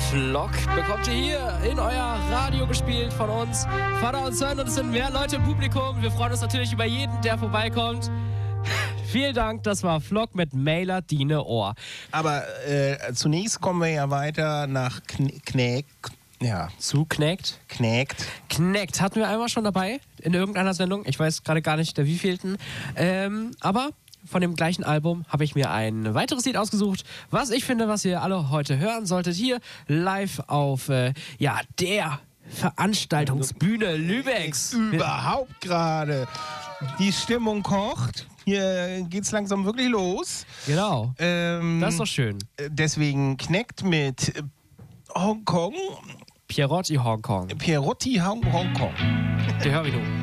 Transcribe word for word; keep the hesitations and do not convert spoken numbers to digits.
Flock bekommt ihr hier in euer Radio gespielt von uns. Vater und Sohn, und es sind mehr Leute im Publikum. Wir freuen uns natürlich über jeden, der vorbeikommt. Vielen Dank, das war Flock mit Mailer Dine Ohr. Aber äh, zunächst kommen wir ja weiter nach Kn- Knäck. Ja. Zu Knäckt. Knäckt. Knäckt hatten wir einmal schon dabei in irgendeiner Sendung. Ich weiß gerade gar nicht, der wievielten. Ähm, aber von dem gleichen Album habe ich mir ein weiteres Lied ausgesucht, was ich finde, was ihr alle heute hören solltet. Hier live auf äh, ja, der Veranstaltungsbühne Lübecks. Überhaupt gerade. Die Stimmung kocht. Hier geht's langsam wirklich los. Genau. Ähm, Das ist doch schön. Deswegen Knäckt mit Hongkong. Pierotti Hongkong. Pierotti Hongkong. Der hören wir nun.